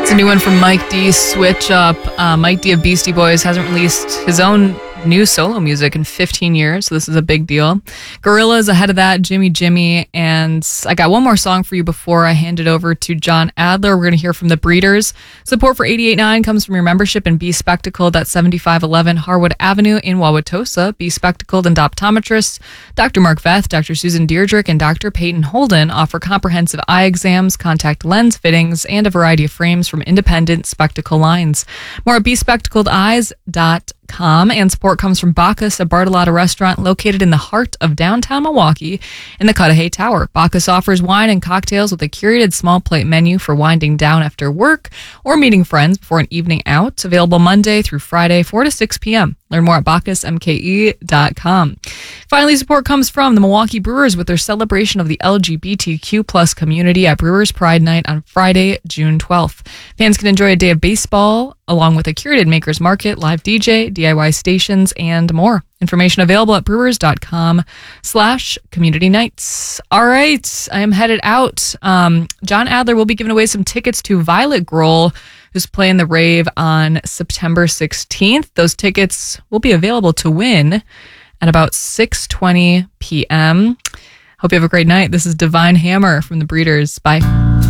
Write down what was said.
It's a new one from Mike D, Switch Up. Mike D of Beastie Boys hasn't released his own new solo music in 15 years, so this is a big deal. Gorillaz ahead of that, Jimmy Jimmy, and I got one more song for you before I hand it over to John Adler. We're going to hear from the Breeders. Support for 88.9 comes from your membership in Be Spectacled at 7511 Harwood Avenue in Wauwatosa. Be Spectacled and optometrists Dr. Mark Veth, Dr. Susan Deirdrick, and Dr. Peyton Holden offer comprehensive eye exams, contact lens fittings, and a variety of frames from independent spectacle lines. More at bespectacledeyes.com. And support comes from Bacchus, a Bartolotta restaurant located in the heart of downtown Milwaukee in the Cudahy Tower. Bacchus offers wine and cocktails with a curated small plate menu for winding down after work or meeting friends before an evening out. Available Monday through Friday, 4 to 6 p.m. Learn more at bacchusmke.com. Finally, support comes from the Milwaukee Brewers with their celebration of the LGBTQ plus community at Brewers Pride Night on Friday, June 12th. Fans can enjoy a day of baseball along with a curated makers market, live DJ, DIY stations, and more. Information available at brewers.com/community nights. All right, I am headed out. John Adler will be giving away some tickets to Violet Grohl, who's playing the rave on September 16th. Those tickets will be available to win at about 6:20 p.m. Hope you have a great night. This is Divine Hammer from the Breeders. Bye.